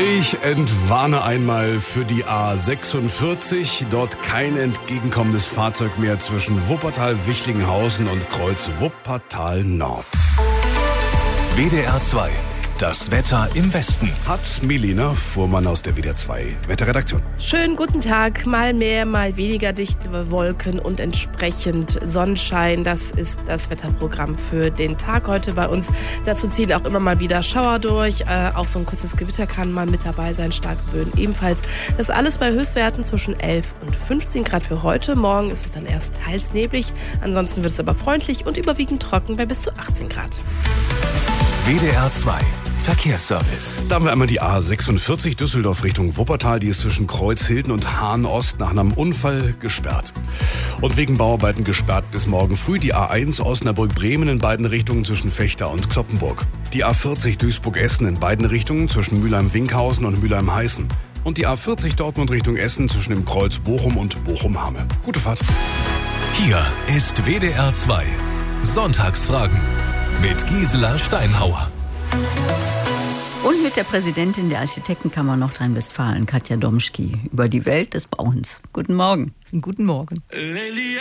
Ich entwarne einmal für die A46. Dort kein entgegenkommendes Fahrzeug mehr zwischen Wuppertal-Wichlinghausen und Kreuz Wuppertal-Nord. WDR 2. Das Wetter im Westen. Hat Melina Fuhrmann aus der WDR 2 Wetterredaktion. Schönen guten Tag. Mal mehr, mal weniger dichte Wolken und entsprechend Sonnenschein. Das ist das Wetterprogramm für den Tag heute bei uns. Dazu ziehen auch immer mal wieder Schauer durch. Auch so ein kurzes Gewitter kann mal mit dabei sein. Starke Böen ebenfalls. Das alles bei Höchstwerten zwischen 11 und 15 Grad für heute. Morgen ist es dann erst teils neblig. Ansonsten wird es aber freundlich und überwiegend trocken bei bis zu 18 Grad. WDR 2. Verkehrsservice. Da haben wir einmal die A46 Düsseldorf Richtung Wuppertal. Die ist zwischen Kreuzhilden und Hahn-Ost nach einem Unfall gesperrt. Und wegen Bauarbeiten gesperrt bis morgen früh die A1 Osnabrück-Bremen in beiden Richtungen zwischen Vechta und Cloppenburg. Die A40 Duisburg-Essen in beiden Richtungen zwischen Mülheim-Winkhausen und Mülheim-Heißen. Und die A40 Dortmund Richtung Essen zwischen dem Kreuz Bochum und Bochum-Hamme. Gute Fahrt. Hier ist WDR 2. Sonntagsfragen mit Gisela Steinhauer. Und mit der Präsidentin der Architektenkammer Nordrhein-Westfalen, Katja Domschki, über die Welt des Bauens. Guten Morgen. Guten Morgen.